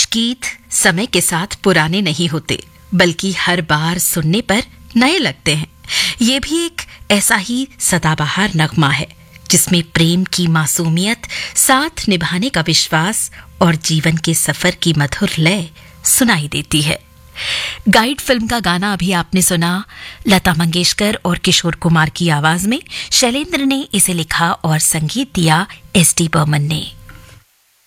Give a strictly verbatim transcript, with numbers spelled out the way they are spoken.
गीत समय के साथ पुराने नहीं होते, बल्कि हर बार सुनने पर नए लगते हैं। ये भी एक ऐसा ही सदाबहार नगमा है जिसमें प्रेम की मासूमियत, साथ निभाने का विश्वास और जीवन के सफर की मधुर लय सुनाई देती है। गाइड फिल्म का गाना अभी आपने सुना, लता मंगेशकर और किशोर कुमार की आवाज में। शैलेंद्र ने इसे लिखा और संगीत दिया एस डी बर्मन ने।